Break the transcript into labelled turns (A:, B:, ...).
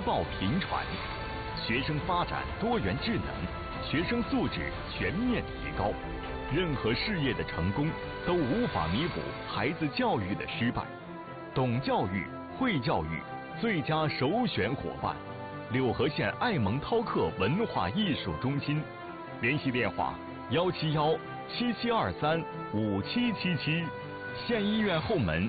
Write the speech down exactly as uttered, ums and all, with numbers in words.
A: 报频传，学生发展多元智能，学生素质全面提高。任何事业的成功都无法弥补孩子教育的失败。懂教育、会教育，最佳首选伙伴。柳河县爱蒙涛克文化艺术中心，联系电话：幺七幺七七二三五七七七。县医院后门